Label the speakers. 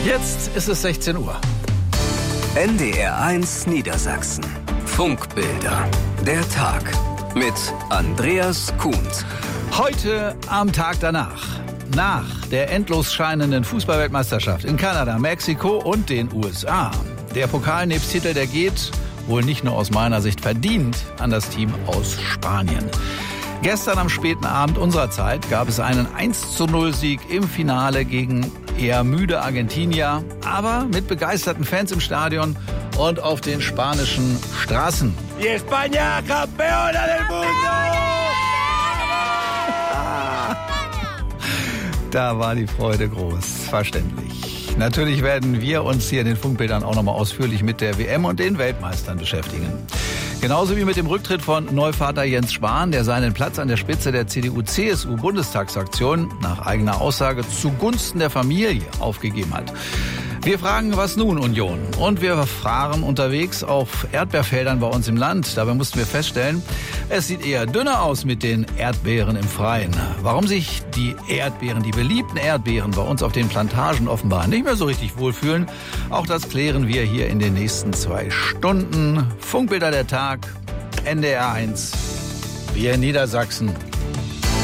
Speaker 1: Jetzt ist es 16 Uhr.
Speaker 2: NDR 1 Niedersachsen. Funkbilder. Der Tag. Mit Andreas Kuhns.
Speaker 1: Heute am Tag danach. Nach der endlos scheinenden Fußballweltmeisterschaft in Kanada, Mexiko und den USA. Der Pokal nebst Titel, der geht, wohl nicht nur aus meiner Sicht verdient, an das Team aus Spanien. Gestern am späten Abend unserer Zeit gab es einen 1:0-Sieg im Finale gegen eher müde Argentinier, aber mit begeisterten Fans im Stadion und auf den spanischen Straßen.
Speaker 3: Y España, campeona del mundo!
Speaker 1: Da war die Freude groß, verständlich. Natürlich werden wir uns hier in den Funkbildern auch nochmal ausführlich mit der WM und den Weltmeistern beschäftigen. Genauso wie mit dem Rücktritt von Neuvater Jens Spahn, der seinen Platz an der Spitze der CDU-CSU-Bundestagsfraktion nach eigener Aussage zugunsten der Familie aufgegeben hat. Wir fragen, was nun, Union? Und wir fahren unterwegs auf Erdbeerfeldern bei uns im Land. Dabei mussten wir feststellen, es sieht eher dünner aus mit den Erdbeeren im Freien. Warum sich die Erdbeeren, die beliebten Erdbeeren bei uns auf den Plantagen offenbar nicht mehr so richtig wohlfühlen, auch das klären wir hier in den nächsten 2 Stunden. Funkbilder der Tag, NDR 1, wir in Niedersachsen.